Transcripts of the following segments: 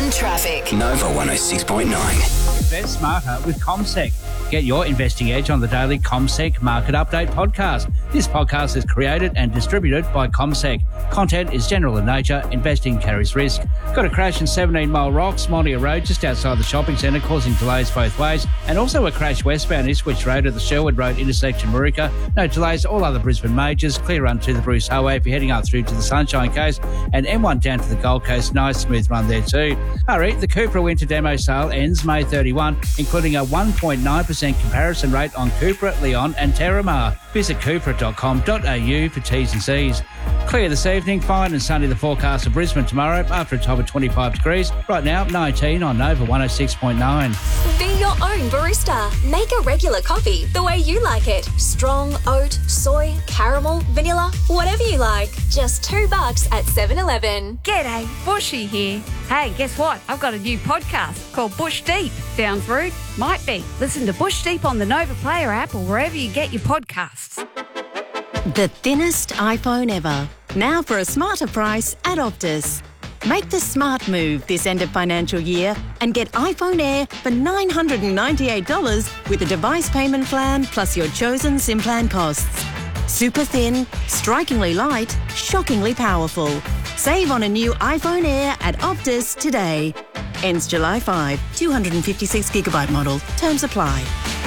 and traffic. Nova 106.9. Invest smarter with CommSec. Get your investing edge on the daily CommSec Market Update podcast. This podcast is created and distributed by CommSec. Content is general in nature. Investing carries risk. Got a crash in 17 Mile Rocks, Monia Road, just outside the shopping centre, causing delays both ways. And also a crash westbound Ipswich Road at the Sherwood Road intersection, Moorooka. No delays, all other Brisbane majors. Clear run to the Bruce Highway if you're heading up through to the Sunshine Coast. And M1 down to the Gold Coast. Nice smooth run there too. Hurry, the Cupra Winter Demo Sale ends May 31, including a 1.9% comparison rate on Cupra, Leon and Terramar. Visit cupra.com.au for T's and C's. Clear this evening, fine and sunny the forecast of Brisbane tomorrow after a top of 25 degrees. Right now, 19 on Nova 106.9. Be your own barista. Make a regular coffee the way you like it. Strong, oat, soy, caramel, vanilla, whatever you like. Just $2 at 7-Eleven. G'day, Bushy here. Hey, guess what? I've got a new podcast called Bush Deep. Sounds rude? Might be. Listen to Bush Deep on the Nova Player app or wherever you get your podcasts. The thinnest iPhone ever. Now for a smarter price at Optus. Make the smart move this end of financial year and get iPhone Air for $998 with a device payment plan plus your chosen SIM plan costs. Super thin, strikingly light, shockingly powerful. Save on a new iPhone Air at Optus today. Ends July 5. 256GB model. Terms apply.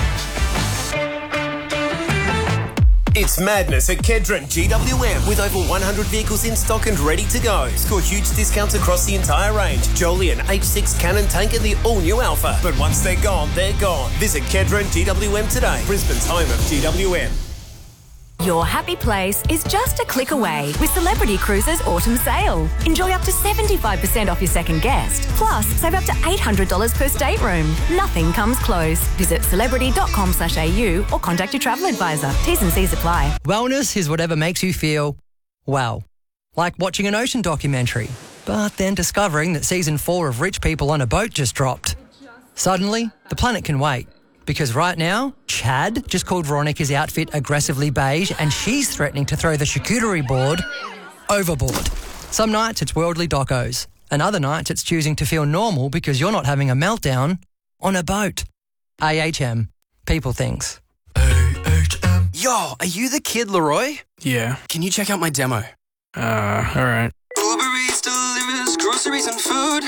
It's madness at Kedron GWM with over 100 vehicles in stock and ready to go. Score huge discounts across the entire range. Jolian, H6, Cannon, Tank and the all-new Alpha. But once they're gone, they're gone. Visit Kedron GWM today. Brisbane's home of GWM. Your happy place is just a click away with Celebrity Cruises Autumn Sale. Enjoy up to 75% off your second guest. Plus, save up to $800 per stateroom. Nothing comes close. Visit celebrity.com/au or contact your travel advisor. T's and C's apply. Wellness is whatever makes you feel, well, like watching an ocean documentary, but then discovering that season 4 of Rich People on a Boat just dropped. Suddenly, the planet can wait. Because right now, Chad just called Veronica's outfit aggressively beige and she's threatening to throw the charcuterie board overboard. Some nights it's worldly docos, and other nights it's choosing to feel normal because you're not having a meltdown on a boat. AHM. People things. AHM. Yo, are you the kid, Leroy? Yeah. Can you check out my demo? Alright. Uber Eats delivers groceries and food.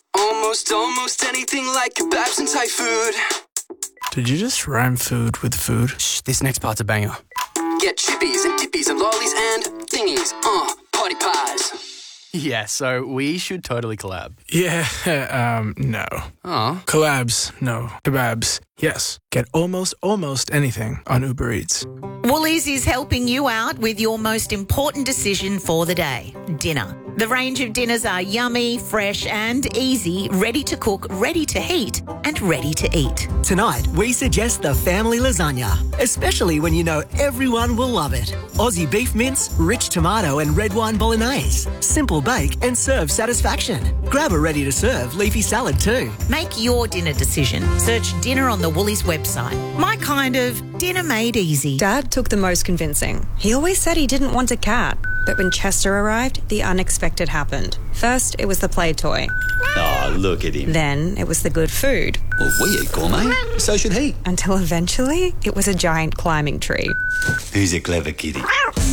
Almost anything like kebabs and Thai food. Did you just rhyme food with food? Shh, this next part's a banger. Get chippies and dippies and lollies and thingies. Party pies. Yeah, so we should totally collab. Yeah, no. Oh. Collabs, no. Kebabs, yes. Get almost anything on Uber Eats. Woolies is helping you out with your most important decision for the day, dinner. The range of dinners are yummy, fresh and easy, ready to cook, ready to heat and ready to eat. Tonight, we suggest the family lasagna, especially when you know everyone will love it. Aussie beef mince, rich tomato and red wine bolognese. Simple bake and serve satisfaction. Grab a ready-to-serve leafy salad too. Make your dinner decision. Search dinner on the Woolies website. My kind of dinner made easy. Dad took the most convincing. He always said he didn't want a cat. But when Chester arrived, the unexpected happened. First, it was the play toy. Oh, look at him. Then, it was the good food. Well, we eat gourmet, so should he. Until eventually, it was a giant climbing tree. Who's a clever kitty?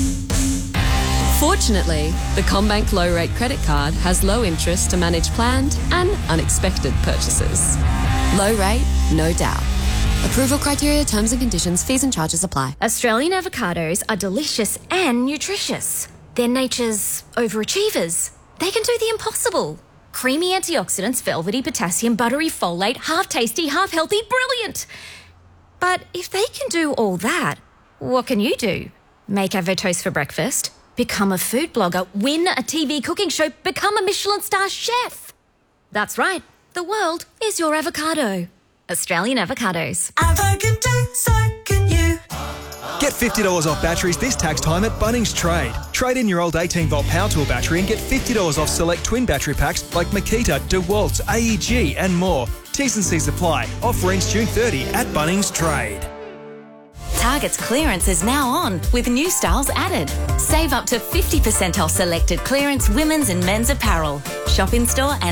Fortunately, the CommBank Low Rate Credit Card has low interest to manage planned and unexpected purchases. Low rate, no doubt. Approval criteria, terms and conditions, fees and charges apply. Australian avocados are delicious and nutritious. They're nature's overachievers. They can do the impossible. Creamy antioxidants, velvety potassium, buttery folate, half tasty, half healthy, brilliant. But if they can do all that, what can you do? Make avotoast for breakfast, become a food blogger, win a TV cooking show, become a Michelin star chef. That's right, the world is your avocado. Australian avocados. So can you. Get $50 off batteries this tax time at Bunnings Trade. Trade in your old 18-volt power tool battery and get $50 off select twin battery packs like Makita, DeWalt, AEG and more. T's and C's apply. Offer ends June 30 at Bunnings Trade. Target's clearance is now on with new styles added. Save up to 50% off selected clearance women's and men's apparel. Shop in store and